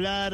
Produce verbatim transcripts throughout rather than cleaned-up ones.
Hablar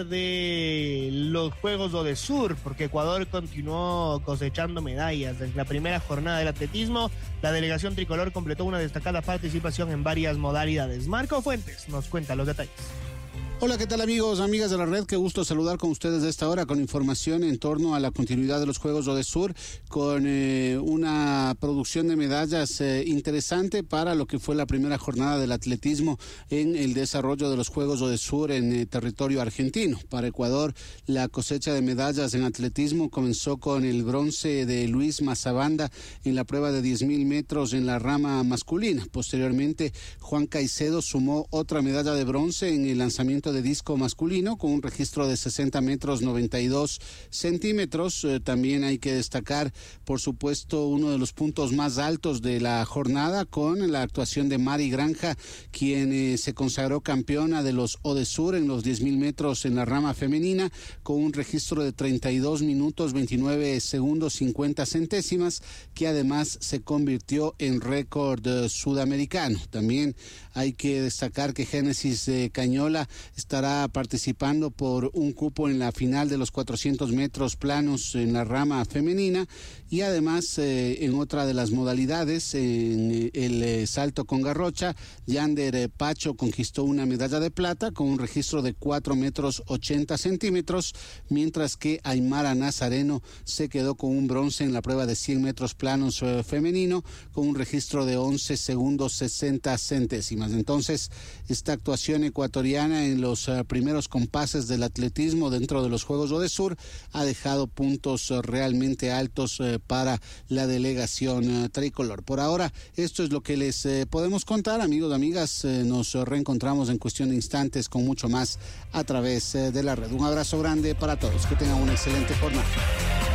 de los Juegos Odesur, porque Ecuador continuó cosechando medallas. Desde la primera jornada del atletismo, la delegación tricolor completó una destacada participación en varias modalidades. Marco Fuentes nos cuenta los detalles. Hola, ¿qué tal amigos, amigas de la red? Qué gusto saludar con ustedes de esta hora con información en torno a la continuidad de los Juegos Odesur, con eh, una producción de medallas eh, interesante para lo que fue la primera jornada del atletismo en el desarrollo de los Juegos Odesur en eh, territorio argentino. Para Ecuador, la cosecha de medallas en atletismo comenzó con el bronce de Luis Mazabanda en la prueba de diez mil metros en la rama masculina. Posteriormente, Juan Caicedo sumó otra medalla de bronce en el lanzamiento de disco masculino con un registro de sesenta metros noventa y dos centímetros. Eh, también hay que destacar, por supuesto, uno de los puntos más altos de la jornada con la actuación de Mari Granja, quien eh, se consagró campeona de los Odesur en los diez mil metros en la rama femenina con un registro de treinta y dos minutos veintinueve segundos cincuenta centésimas, que además se convirtió en récord eh, sudamericano. También hay que destacar que Génesis eh, Cañola estará participando por un cupo en la final de los cuatrocientos metros planos en la rama femenina, y además eh, en otra de las modalidades, en el eh, salto con garrocha, Yander eh, Pacho conquistó una medalla de plata con un registro de cuatro metros ochenta centímetros, mientras que Aymara Nazareno se quedó con un bronce en la prueba de cien metros planos eh, femenino con un registro de once segundos sesenta centésimas. Entonces, esta actuación ecuatoriana en los uh, primeros compases del atletismo dentro de los Juegos Odesur ha dejado puntos uh, realmente altos uh, para la delegación uh, tricolor. Por ahora, esto es lo que les uh, podemos contar, amigos, amigas. Uh, nos uh, reencontramos en cuestión de instantes con mucho más a través uh, de la red. Un abrazo grande para todos. Que tengan una excelente jornada.